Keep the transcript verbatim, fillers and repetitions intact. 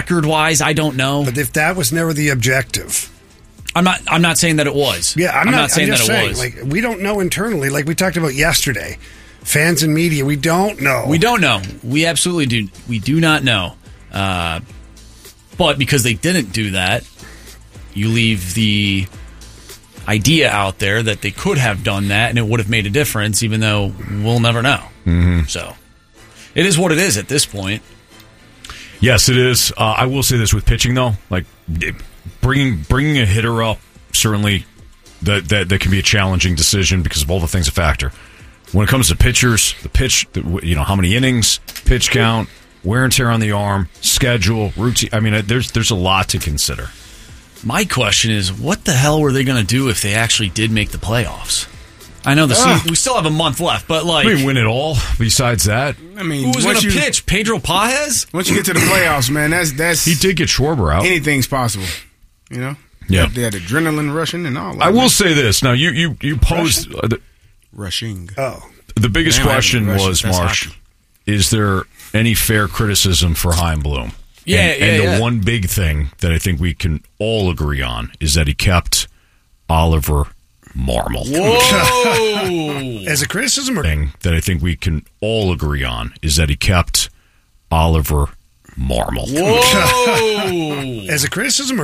record-wise, I don't know. But if that was never the objective. I'm not I'm not saying that it was. Yeah, I'm, I'm not, not saying I'm just that it saying, was. Like, we don't know internally, like we talked about yesterday. Fans and media, we don't know. We don't know. We absolutely do. We do not know. Uh, but because they didn't do that, you leave the idea out there that they could have done that and it would have made a difference, even though we'll never know. Mm-hmm. So it is what it is at this point. Yes, it is. Uh, I will say this with pitching, though. Like, bringing bringing a hitter up, certainly that, that, that can be a challenging decision because of all the things that factor. When it comes to pitchers, the pitch, the, you know, how many innings, pitch count, wear and tear on the arm, schedule, routine. I mean, there's there's a lot to consider. My question is, what the hell were they going to do if they actually did make the playoffs? I know the Ah. season, we still have a month left, but like, I mean, win it all. Besides that, I mean, who was going once to you- pitch? Pedro Paez? Once you get to the playoffs, man, that's that's he did get Schwarber out. anything's possible. You know, Yeah. they had adrenaline rushing and all. That, I will man. say this. Now, you you you posed uh, the, rushing. Oh. the biggest Man, question Russian, was, that's Marsh, hockey. is there any fair criticism for Chaim Bloom? Yeah, and, yeah, and the yeah. one big thing that I think we can all agree on is that he kept Oliver Marmol. Whoa! As a criticism or Thing that I think we can all agree on is that he kept Oliver Marmol. Whoa! as a criticism or